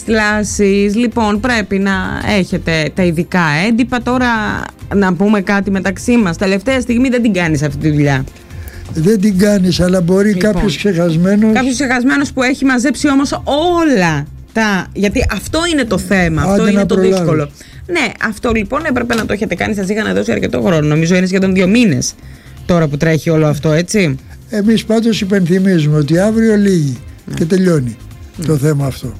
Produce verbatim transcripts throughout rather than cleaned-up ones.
κλάσεις. Λοιπόν, πρέπει να έχετε τα ειδικά έντυπα. Τώρα να πούμε κάτι μεταξύ μας. Τελευταία στιγμή δεν την κάνεις αυτή τη δουλειά. Δεν την κάνεις, αλλά μπορεί λοιπόν, κάποιος ξεχασμένος. Κάποιος ξεχασμένος που έχει μαζέψει όμως όλα τα. Γιατί αυτό είναι το θέμα. Άντε αυτό είναι το προλάβεις. δύσκολο. Ναι, αυτό λοιπόν έπρεπε να το έχετε κάνει. Σας είχαν δώσει αρκετό χρόνο. Νομίζω είναι σχεδόν δύο μήνες τώρα που τρέχει όλο αυτό, έτσι. Εμείς πάντως υπενθυμίζουμε ότι αύριο λύγει ναι. και τελειώνει ναι. το θέμα αυτό.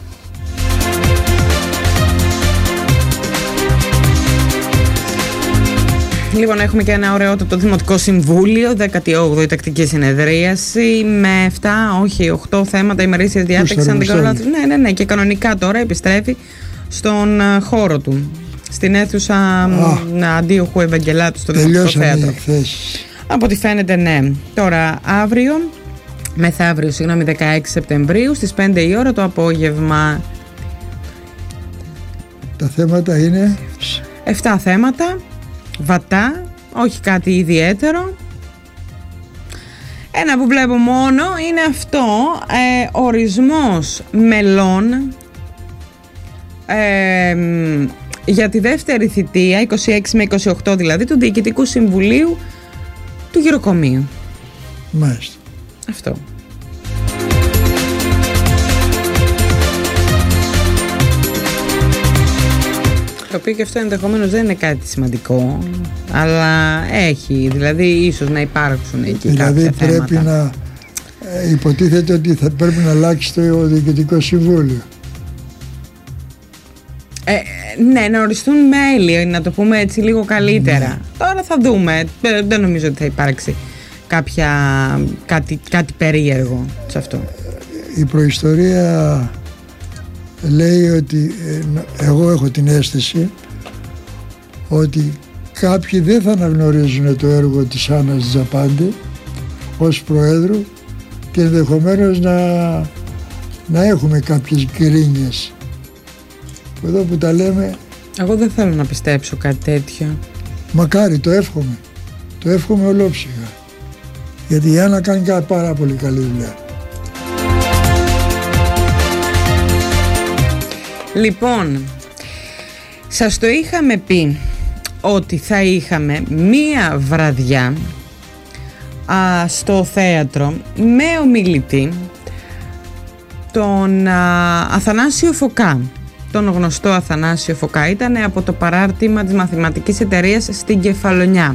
Λοιπόν, έχουμε και ένα ωραιότατο Δημοτικό Συμβούλιο, δέκατη όγδοη τακτική συνεδρίαση, με εφτά, όχι οκτώ θέματα ημερήσιας διάταξης. Αν δεν κάνω λάθος. Ναι, ναι, ναι, και κανονικά τώρα επιστρέφει στον χώρο του, στην αίθουσα Αντίοχου Ευαγγελάτου, στο Δημοτικό Θέατρο. Από ό,τι φαίνεται, ναι. Τώρα, αύριο, μεθαύριο, συγγνώμη, δεκαέξι Σεπτεμβρίου, στις πέντε η ώρα το απόγευμα. Τα θέματα είναι εφτά θέματα. Βατά, όχι κάτι ιδιαίτερο. Ένα που βλέπω μόνο είναι αυτό, ε, ορισμός μελών ε, για τη δεύτερη θητεία, είκοσι έξι με είκοσι οκτώ δηλαδή, του Διοικητικού Συμβουλίου του Γεροκομείου. Μάλιστα. Αυτό. Το οποίο και αυτό ενδεχομένως δεν είναι κάτι σημαντικό, αλλά έχει, δηλαδή ίσως να υπάρξουν εκεί δηλαδή κάποια θέματα. Δηλαδή πρέπει να ε, υποτίθεται ότι θα πρέπει να αλλάξει το Διοικητικό Συμβούλιο. Ε, ναι, να οριστούν μέλη, να το πούμε έτσι λίγο καλύτερα. Ναι. Τώρα θα δούμε, δεν νομίζω ότι θα υπάρξει κάποια, κάτι, κάτι περίεργο σε αυτό. Η προϊστορία λέει ότι ε, εγώ έχω την αίσθηση ότι κάποιοι δεν θα αναγνωρίζουν το έργο της Άννας Τζαπάντη ως Προέδρου και ενδεχομένως να, να έχουμε κάποιες γκρίνιες. Εδώ που τα λέμε, εγώ δεν θέλω να πιστέψω κάτι τέτοιο. Μακάρι, το εύχομαι. Το εύχομαι ολόψυχα. Γιατί η Άννα κάνει πάρα πολύ καλή δουλειά. Λοιπόν, σας το είχαμε πει ότι θα είχαμε μία βραδιά α, στο θέατρο με ομιλητή τον α, Αθανάσιο Φωκά. Τον γνωστό Αθανάσιο Φωκά, ήταν από το παράρτημα της Μαθηματικής Εταιρείας στην Κεφαλονιά.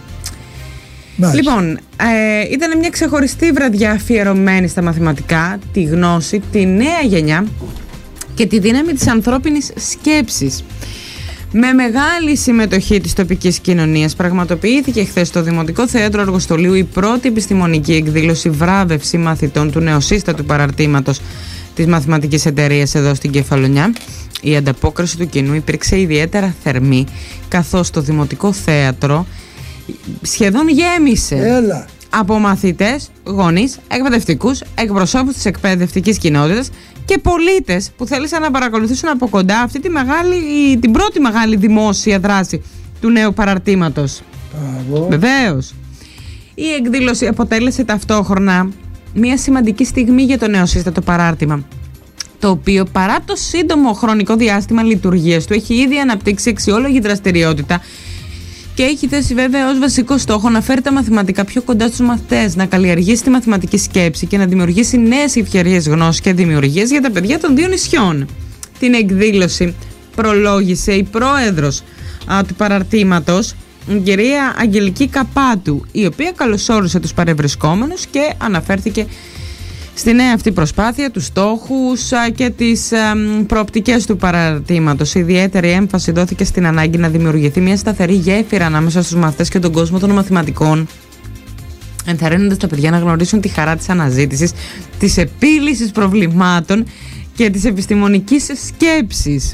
Μάλιστα. Λοιπόν, ε, ήταν μια ξεχωριστή βραδιά αφιερωμένη στα μαθηματικά, τη γνώση, τη νέα γενιά και τη δύναμη της ανθρώπινης σκέψης. Με μεγάλη συμμετοχή της τοπικής κοινωνίας πραγματοποιήθηκε χθες στο Δημοτικό Θέατρο Αργοστολίου η πρώτη επιστημονική εκδήλωση βράβευση μαθητών του νεοσύστατου παραρτήματος της Μαθηματικής Εταιρείας εδώ στην Κεφαλονιά. Η ανταπόκριση του κοινού υπήρξε ιδιαίτερα θερμή, καθώς το Δημοτικό Θέατρο σχεδόν γέμισε. Έλα. Από μαθητές, γονείς, εκπαιδευτικούς, εκπροσώπους της εκπαιδευτικής κοινότητας και πολίτες που θέλησαν να παρακολουθήσουν από κοντά αυτή τη μεγάλη, την πρώτη μεγάλη δημόσια δράση του νέου παραρτήματος. Βεβαίως. Η εκδήλωση αποτέλεσε ταυτόχρονα μια σημαντική στιγμή για το νεοσύστατο παράρτημα, το οποίο παρά το σύντομο χρονικό διάστημα λειτουργίας του έχει ήδη αναπτύξει αξιόλογη δραστηριότητα και έχει θέσει βέβαια ως βασικό στόχο να φέρει τα μαθηματικά πιο κοντά στους μαθητές, να καλλιεργήσει τη μαθηματική σκέψη και να δημιουργήσει νέες ευκαιρίες γνώσης και δημιουργίας για τα παιδιά των δύο νησιών. Την εκδήλωση προλόγησε η πρόεδρος α, του παραρτήματος, η κυρία Αγγελική Καπάτου, η οποία καλωσόρισε τους παρευρισκόμενους και αναφέρθηκε στη νέα αυτή προσπάθεια, τους στόχους και τις προοπτικές του παραρτήματος. Ιδιαίτερη έμφαση δόθηκε στην ανάγκη να δημιουργηθεί μια σταθερή γέφυρα ανάμεσα στους μαθητές και τον κόσμο των μαθηματικών, ενθαρρύνοντας τα παιδιά να γνωρίσουν τη χαρά της αναζήτησης, της επίλυσης προβλημάτων και της επιστημονικής σκέψης.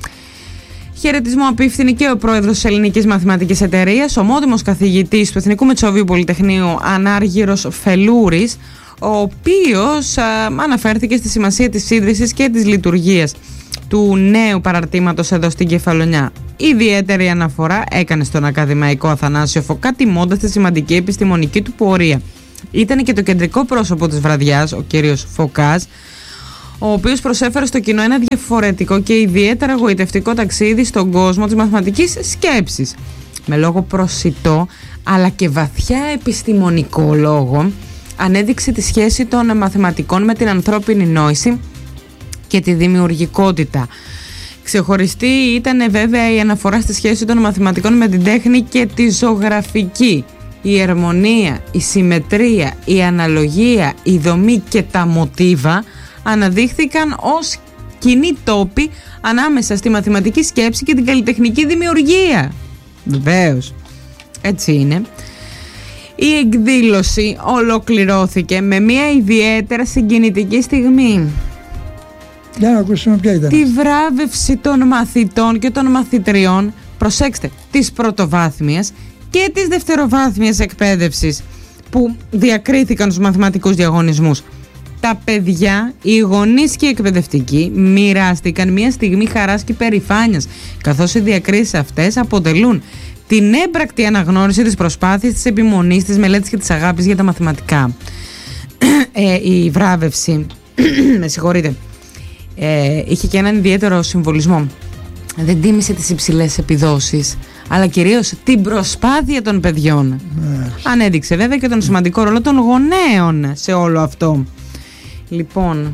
Χαιρετισμό απίφθινε και ο πρόεδρος της Ελληνικής Μαθηματικής Εταιρείας, ομότιμος καθηγητής του Εθνικού Μετσόβιου Πολυτεχνείου Ανάργυρος Φελούρης, ο οποίος α, αναφέρθηκε στη σημασία της ίδρυσης και της λειτουργίας του νέου παραρτήματος εδώ στην Κεφαλονιά. Ιδιαίτερη αναφορά έκανε στον ακαδημαϊκό Αθανάσιο Φωκά, τιμώντας τη σημαντική επιστημονική του πορεία. Ήταν και το κεντρικό πρόσωπο της βραδιάς, ο κύριος Φωκάς, ο οποίος προσέφερε στο κοινό ένα διαφορετικό και ιδιαίτερα γοητευτικό ταξίδι στον κόσμο της μαθηματικής σκέψης. Με λόγο προσιτό αλλά και βαθιά επιστημονικό λόγο, ανέδειξε τη σχέση των μαθηματικών με την ανθρώπινη νόηση και τη δημιουργικότητα. Ξεχωριστή ήταν βέβαια η αναφορά στη σχέση των μαθηματικών με την τέχνη και τη ζωγραφική. Η ερμονεία, η συμμετρία, η αναλογία, η δομή και τα μοτίβα αναδείχθηκαν ως κοινή τόποι ανάμεσα στη μαθηματική σκέψη και την καλλιτεχνική δημιουργία. Βεβαίως, έτσι είναι. Η εκδήλωση ολοκληρώθηκε με μια ιδιαίτερα συγκινητική στιγμή. Για να ακούσουμε ποια ήταν. Τη βράβευση των μαθητών και των μαθητριών, προσέξτε, της πρωτοβάθμιας και της δευτεροβάθμιας εκπαίδευσης που διακρίθηκαν στους μαθηματικούς διαγωνισμούς. Τα παιδιά, οι γονείς και οι εκπαιδευτικοί μοιράστηκαν μια στιγμή χαράς και περηφάνειας, καθώς οι διακρίσεις αυτές αποτελούν την έμπρακτη αναγνώριση της προσπάθειας, της επιμονής, της μελέτης και της αγάπης για τα μαθηματικά. ε, η βράβευση, με συγχωρείτε, ε, είχε και έναν ιδιαίτερο συμβολισμό. Δεν τίμησε τις υψηλές επιδόσεις, αλλά κυρίως την προσπάθεια των παιδιών. Yeah. Ανέδειξε βέβαια και τον σημαντικό ρόλο των γονέων σε όλο αυτό. Λοιπόν,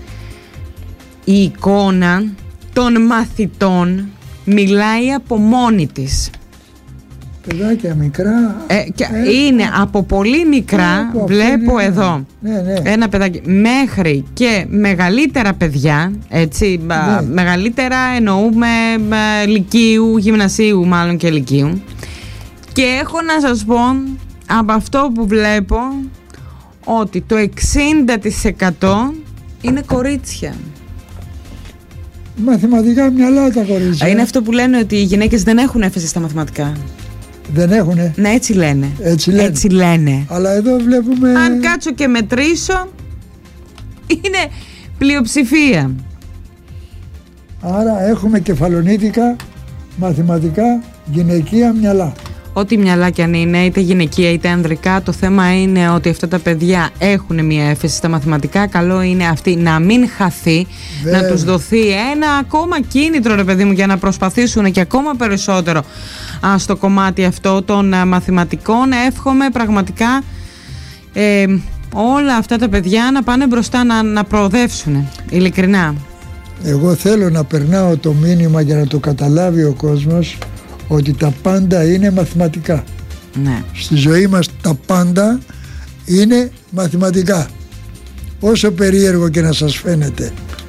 η εικόνα των μαθητών μιλάει από μόνη της. Παιδάκια μικρά. Ε, και ε, είναι από πολύ μικρά, ε, βλέπω είναι, εδώ, ναι, ναι. ένα παιδάκι, μέχρι και μεγαλύτερα παιδιά, έτσι, ναι. μεγαλύτερα εννοούμε λυκείου, γυμνασίου μάλλον και λυκείου. Και έχω να σας πω, από αυτό που βλέπω, ότι το εξήντα τοις εκατό είναι κορίτσια. Μαθηματικά μυαλά τα κορίτσια. Είναι αυτό που λένε ότι οι γυναίκες δεν έχουν έφεση στα μαθηματικά. Δεν έχουνε. Ναι, έτσι λένε. Έτσι λένε. Έτσι λένε. Αλλά εδώ βλέπουμε... Αν κάτσω και μετρήσω, είναι πλειοψηφία. Άρα έχουμε κεφαλονίτικα, μαθηματικά, γυναικεία μυαλά. Ό,τι μυαλά κι αν είναι, είτε γυναικεία είτε ανδρικά, το θέμα είναι ότι αυτά τα παιδιά έχουν μια έφεση στα μαθηματικά. Καλό είναι αυτή να μην χαθεί, Βέβαια. να τους δοθεί ένα ακόμα κίνητρο, ρε παιδί μου, για να προσπαθήσουν και ακόμα περισσότερο α, στο κομμάτι αυτό των α, μαθηματικών. Εύχομαι πραγματικά ε, όλα αυτά τα παιδιά να πάνε μπροστά, να, να προοδεύσουν, ειλικρινά. Εγώ θέλω να περνάω το μήνυμα για να το καταλάβει ο κόσμος, ότι τα πάντα είναι μαθηματικά. Ναι. Στη ζωή μας τα πάντα είναι μαθηματικά, όσο περίεργο και να σας φαίνεται.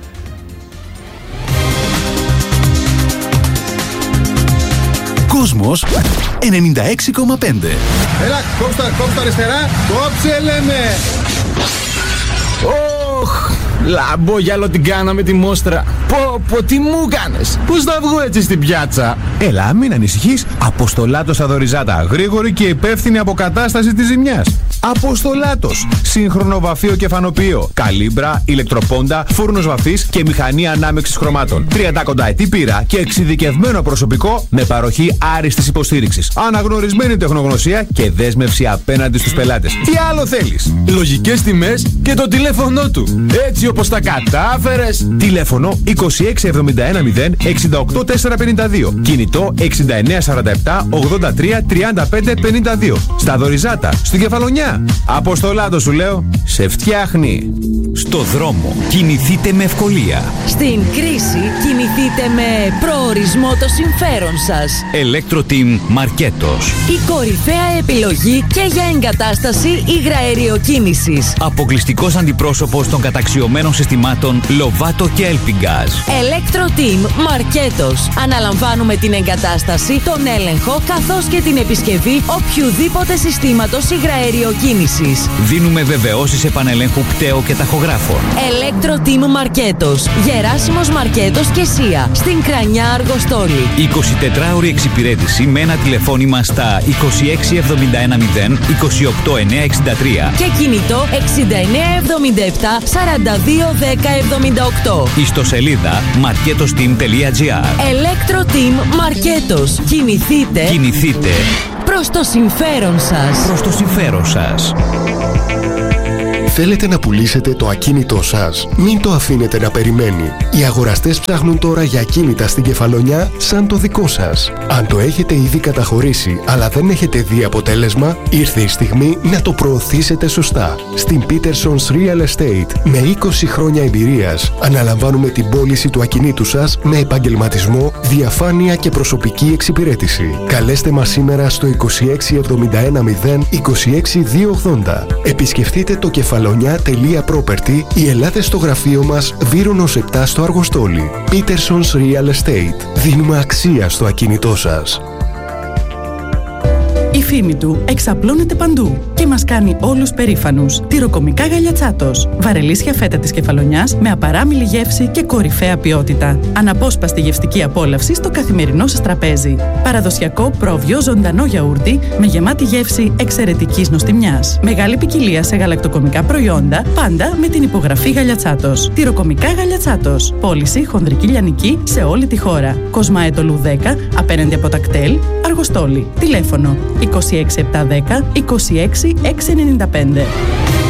Κόσμος ενενήντα έξι κόμμα πέντε. Έλα, κόψτε, κόψτε αριστερά, κόψε λέμε. Ωχ, λαμπόγιαλο την κάναμε τη μόστρα. Πω, πω, τι μου κάνες. Πώς θα βγω έτσι στην πιάτσα. Έλα, μην ανησυχείς. Αποστολάτος στα Δωριζάτα. Γρήγορη και υπεύθυνη αποκατάσταση της ζημιάς. Αποστολάτος. Σύγχρονο βαφείο και φανοποιείο. Καλύμπρα, ηλεκτροπόντα, φούρνος βαφής και μηχανή ανάμειξης χρωμάτων. τριάντα ετή πείρα και εξειδικευμένο προσωπικό με παροχή άριστης υποστήριξης. Αναγνωρισμένη τεχνογνωσία και δέσμευση απέναντι στους πελάτες. Τι άλλο θέλεις. Λογικές τιμές και το τηλέφωνο του. Έτσι όπως τα κατάφερες. Τηλέφωνο είκοσι έξι εβδομήντα ένα μηδέν εξήντα οκτώ τετρακόσια πενήντα δύο. Κινητό εξήντα εννέα σαράντα επτά ογδόντα τρία τριάντα πέντε πενήντα δύο. Στα Δωριζάτα, στην Κεφαλονιά. Αποστολάτο σου λέω, σε φτιάχνει. Στο δρόμο κινηθείτε με ευκολία. Στην κρίση κινηθείτε με προορισμό το συμφέρον σας. Electro-Team Μαρκέτος. Η κορυφαία επιλογή και για εγκατάσταση υγραεριοκίνησης. Αποκλειστικός αντιπρόσωπος των καταξιωμένων συστημάτων Lovato και Elpingaz. Electro-Team Μαρκέτος. Αναλαμβάνουμε την εγκατάσταση, τον έλεγχο καθώς και την επισκευή οποιουδήποτε συστήματος υγραεριοκίνησης. Δίνουμε βεβαιώσεις επανελέγχου κταίου και ταχογράφων. Electro-Team Μαρκέτος. Γεράσιμος Μαρκέτος και Σία. Στην Κρανιά Αργοστόλη. εικοσιτετράωρη εξυπηρέτηση με ένα τηλεφώνημα στα είκοσι έξι εβδομήντα ένα μηδέν είκοσι οκτώ εννιακόσια εξήντα τρία και κινητό εξήντα εννέα εβδομήντα επτά σαράντα δύο δέκα εβδομήντα οκτώ. Ιστοσελίδα marketosteam τελεία gr. Electro-Team Μαρκέτος. Κινηθείτε. Κινηθείτε προς το συμφέρον σας. Προς το συμφέρον σας. Θέλετε να πουλήσετε το ακίνητό σας? Μην το αφήνετε να περιμένει. Οι αγοραστές ψάχνουν τώρα για ακίνητα στην Κεφαλονιά σαν το δικό σας. Αν το έχετε ήδη καταχωρήσει αλλά δεν έχετε δει αποτέλεσμα, ήρθε η στιγμή να το προωθήσετε σωστά. Στην Peterson's Real Estate, με είκοσι χρόνια εμπειρίας, αναλαμβάνουμε την πώληση του ακινήτου σας με επαγγελματισμό, διαφάνεια και προσωπική εξυπηρέτηση. Καλέστε μας σήμερα στο είκοσι έξι εβδομήντα ένα μηδέν είκοσι έξι διακόσια ογδόντα. Επισκεφτείτε το κεφαλονιά τελεία property ή ελάτε στο γραφείο μας Βύρονος επτά στο Αργοστόλι. Peterson's Real Estate. Δίνουμε αξία στο ακίνητό σας. Η φήμη του εξαπλώνεται παντού και μας κάνει όλους περήφανους. Τυροκομικά Γαλιατσάτος. Βαρελίσια φέτα της Κεφαλονιάς με απαράμιλη γεύση και κορυφαία ποιότητα. Αναπόσπαστη γευστική απόλαυση στο καθημερινό σας τραπέζι. Παραδοσιακό πρόβιο ζωντανό γιαούρτι με γεμάτη γεύση εξαιρετικής νοστιμιάς. Μεγάλη ποικιλία σε γαλακτοκομικά προϊόντα, πάντα με την υπογραφή Γαλιατσάτος. Τυροκομικά Γαλιατσάτος. Πώληση χονδρική λιανική σε όλη τη χώρα. Κοσμαέτολου δέκα, απέναντι από τα κτέλ, Αργοστόλι. Τηλέφωνο είκοσι έξι επτακόσια δέκα είκοσι έξι εξακόσια ενενήντα πέντε.